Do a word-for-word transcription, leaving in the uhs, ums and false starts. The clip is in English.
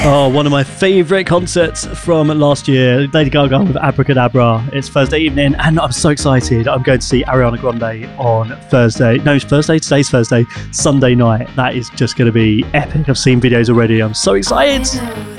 Oh, one of my favourite concerts from last year, Lady Gaga with Abracadabra. It's Thursday evening and I'm so excited. I'm going to see Ariana Grande on Thursday. No, it's Thursday. Today's Thursday. Sunday night. That is just going to be epic. I've seen videos already. I'm so excited.